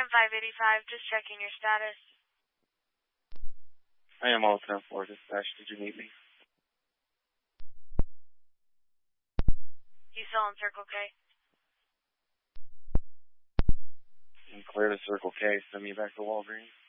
585, just checking your status. I am all 10-4, dispatch. Did you need me? You still on Circle K? And clear to Circle K. Send me back to Walgreens.